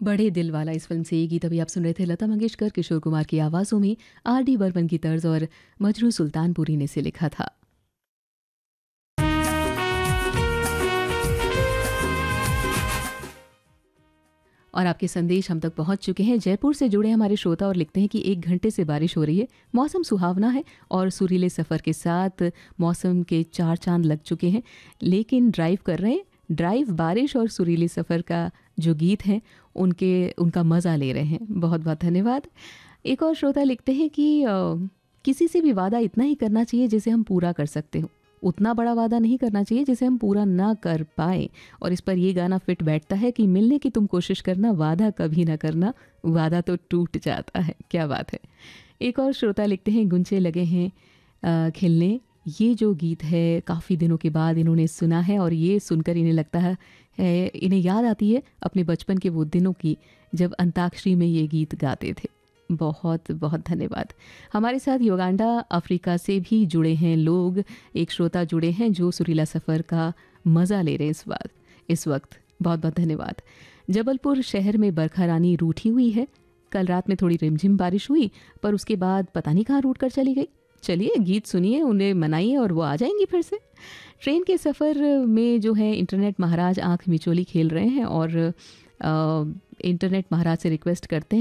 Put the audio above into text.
बड़े दिल वाला इस फ़िल्म से ये गीत अभी आप सुन रहे थे लता मंगेशकर, किशोर कुमार की आवाज़ों में आर डी बर्मन की तर्ज और मजरू सुल्तानपुरी ने इसे लिखा था। और आपके संदेश हम तक पहुंच चुके हैं। जयपुर से जुड़े हमारे श्रोता और लिखते हैं कि 1 घंटे से बारिश हो रही है, मौसम सुहावना है और सुरीले सफ़र के साथ मौसम के 4 चांद लग चुके हैं, लेकिन ड्राइव कर रहे हैं। ड्राइव बारिश और सुरीले सफ़र का जो गीत है उनका मज़ा ले रहे हैं। बहुत बहुत धन्यवाद। एक और श्रोता लिखते हैं कि किसी से भी वादा इतना ही करना चाहिए जिसे हम पूरा कर सकते हो, उतना बड़ा वादा नहीं करना चाहिए जिसे हम पूरा ना कर पाए। और इस पर ये गाना फिट बैठता है कि मिलने की तुम कोशिश करना, वादा कभी ना करना, वादा तो टूट जाता है। क्या बात है। एक और श्रोता लिखते हैं गुंचे लगे हैं खिलने, ये जो गीत है काफ़ी दिनों के बाद इन्होंने सुना है और ये सुनकर इन्हें लगता है इन्हें याद आती है अपने बचपन के वो दिनों की जब अंताक्षरी में ये गीत गाते थे। बहुत बहुत धन्यवाद। हमारे साथ युगांडा अफ्रीका से भी जुड़े हैं लोग। एक श्रोता जुड़े हैं जो सुरीला सफ़र का मज़ा ले रहे हैं इस वक्त। बहुत बहुत धन्यवाद। जबलपुर शहर में बरखा रानी रूठी हुई है। कल रात में थोड़ी रिमझिम बारिश हुई, पर उसके बाद पता नहीं कहाँ रूठ कर चली गई। चलिए गीत सुनिए, उन्हें मनाइए और वो आ जाएंगी फिर से। ट्रेन के सफ़र में जो है इंटरनेट महाराज आंख मिचोली खेल रहे हैं और इंटरनेट महाराज से रिक्वेस्ट करते हैं